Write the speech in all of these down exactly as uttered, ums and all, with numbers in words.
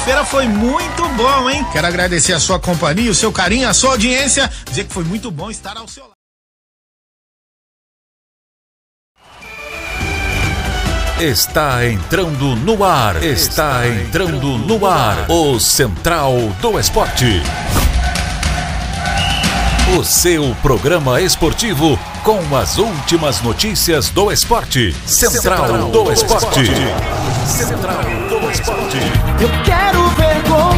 segunda-feira foi muito bom, hein? Quero agradecer a sua companhia, o seu carinho, a sua audiência, dizer que foi muito bom estar ao seu lado. Está entrando no ar, está entrando no ar, o Central do Esporte. O seu programa esportivo com as últimas notícias do esporte. Central do Esporte. Central do Esporte. Eu quero ver gol.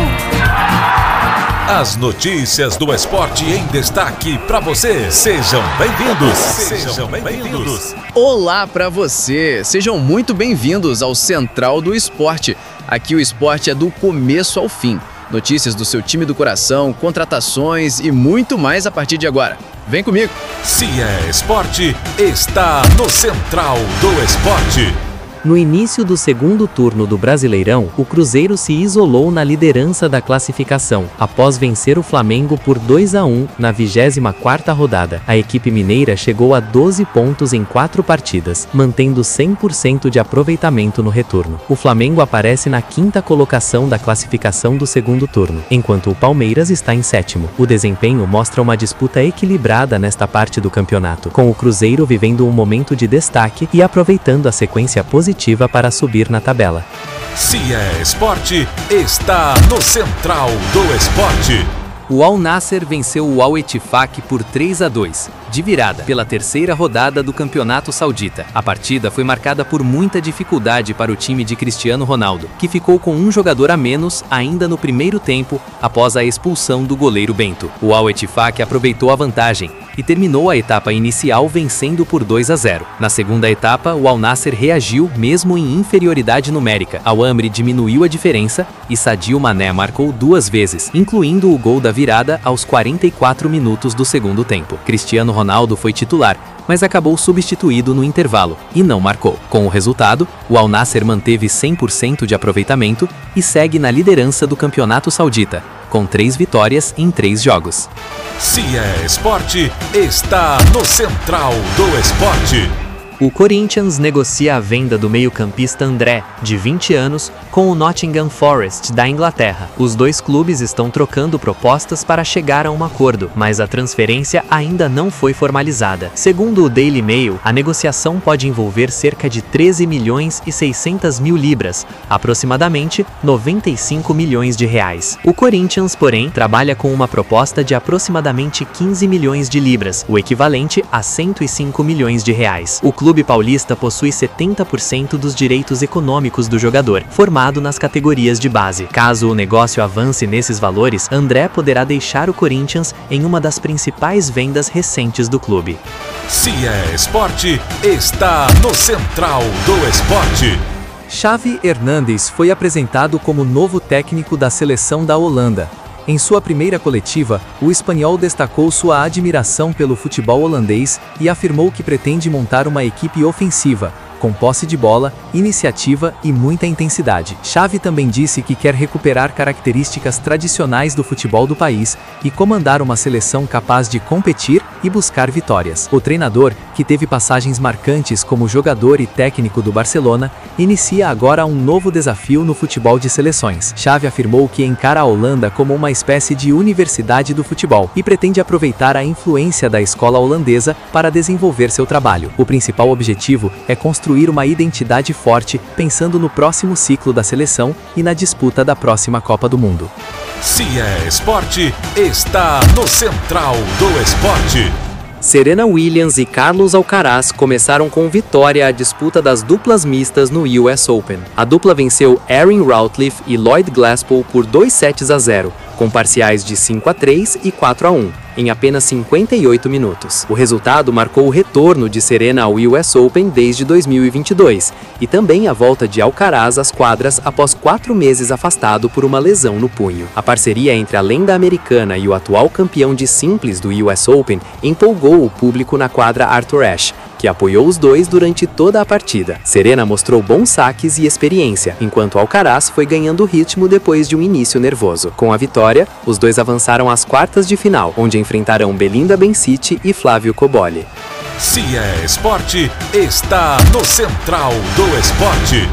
As notícias do esporte em destaque para você. Sejam bem-vindos. Sejam bem-vindos. Olá para você. Sejam muito bem-vindos ao Central do Esporte. Aqui o esporte é do começo ao fim. Notícias do seu time do coração, contratações e muito mais a partir de agora. Vem comigo. Se é esporte, está no Central do Esporte. No início do segundo turno do Brasileirão, o Cruzeiro se isolou na liderança da classificação, após vencer o Flamengo por dois a um na vigésima quarta rodada. A equipe mineira chegou a doze pontos em quatro partidas, mantendo cem por cento de aproveitamento no retorno. O Flamengo aparece na quinta colocação da classificação do segundo turno, enquanto o Palmeiras está em sétimo. O desempenho mostra uma disputa equilibrada nesta parte do campeonato, com o Cruzeiro vivendo um momento de destaque e aproveitando a sequência positiva para subir na tabela. Se é esporte, está no Central do Esporte. O Al Nassr venceu o Al Ettifaq por três a dois, de virada, pela terceira rodada do Campeonato Saudita. A partida foi marcada por muita dificuldade para o time de Cristiano Ronaldo, que ficou com um jogador a menos ainda no primeiro tempo, após a expulsão do goleiro Bento. O Al Ettifaq aproveitou a vantagem e terminou a etapa inicial vencendo por dois a zero. Na segunda etapa, o Al Nassr reagiu mesmo em inferioridade numérica. Al Amri diminuiu a diferença e Sadio Mané marcou duas vezes, incluindo o gol da virada aos quarenta e quatro minutos do segundo tempo. Cristiano Ronaldo foi titular, mas acabou substituído no intervalo e não marcou. Com o resultado, o Al Nassr manteve cem por cento de aproveitamento e segue na liderança do Campeonato Saudita, com três vitórias em três jogos. Se é esporte, está no Central do Esporte. O Corinthians negocia a venda do meio-campista André, de vinte anos, com o Nottingham Forest, da Inglaterra. Os dois clubes estão trocando propostas para chegar a um acordo, mas a transferência ainda não foi formalizada. Segundo o Daily Mail, a negociação pode envolver cerca de treze milhões e seiscentas mil libras, aproximadamente noventa e cinco milhões de reais. O Corinthians, porém, trabalha com uma proposta de aproximadamente quinze milhões de libras, o equivalente a cento e cinco milhões de reais. O clube O clube paulista possui setenta por cento dos direitos econômicos do jogador, formado nas categorias de base. Caso o negócio avance nesses valores, André poderá deixar o Corinthians em uma das principais vendas recentes do clube. Se é esporte, está no Central do Esporte. Xavi Hernández foi apresentado como novo técnico da seleção da Holanda. Em sua primeira coletiva, o espanhol destacou sua admiração pelo futebol holandês e afirmou que pretende montar uma equipe ofensiva, com posse de bola, iniciativa e muita intensidade. Xavi também disse que quer recuperar características tradicionais do futebol do país e comandar uma seleção capaz de competir e buscar vitórias. O treinador, que teve passagens marcantes como jogador e técnico do Barcelona, inicia agora um novo desafio no futebol de seleções. Xavi afirmou que encara a Holanda como uma espécie de universidade do futebol e pretende aproveitar a influência da escola holandesa para desenvolver seu trabalho. O principal objetivo é construir uma identidade forte, pensando no próximo ciclo da seleção e na disputa da próxima Copa do Mundo. Se é esporte, está no Central do Esporte. Serena Williams e Carlos Alcaraz começaram com vitória a disputa das duplas mistas no U S Open. A dupla venceu Erin Routliffe e Lloyd Glasspool por dois sets a zero, com parciais de cinco a três e quatro a um, em apenas cinquenta e oito minutos. O resultado marcou o retorno de Serena ao U S Open desde dois mil e vinte e dois, e também a volta de Alcaraz às quadras após quatro meses afastado por uma lesão no punho. A parceria entre a lenda americana e o atual campeão de simples do U S Open empolgou o público na quadra Arthur Ashe, que apoiou os dois durante toda a partida. Serena mostrou bons saques e experiência, enquanto Alcaraz foi ganhando ritmo depois de um início nervoso. Com a vitória, os dois avançaram às quartas de final, onde enfrentarão Belinda Bencic e Flávio Cobolli. Se é esporte, está no Central do Esporte.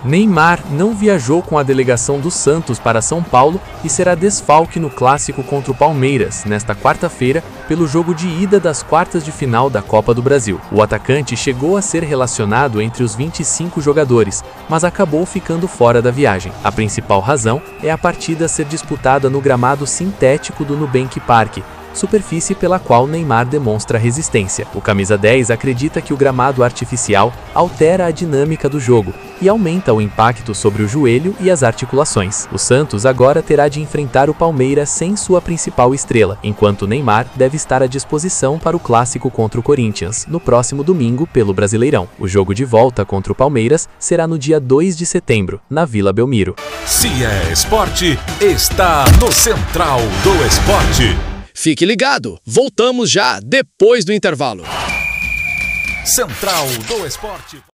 Neymar não viajou com a delegação do Santos para São Paulo e será desfalque no clássico contra o Palmeiras, nesta quarta-feira, pelo jogo de ida das quartas de final da Copa do Brasil. O atacante chegou a ser relacionado entre os vinte e cinco jogadores, mas acabou ficando fora da viagem. A principal razão é a partida ser disputada no gramado sintético do Nubank Park, superfície pela qual Neymar demonstra resistência. O camisa dez acredita que o gramado artificial altera a dinâmica do jogo e aumenta o impacto sobre o joelho e as articulações. O Santos agora terá de enfrentar o Palmeiras sem sua principal estrela, enquanto Neymar deve estar à disposição para o clássico contra o Corinthians, no próximo domingo pelo Brasileirão. O jogo de volta contra o Palmeiras será no dia dois de setembro, na Vila Belmiro. Se é esporte, está no Central do Esporte. Fique ligado, voltamos já depois do intervalo. Central do Esporte.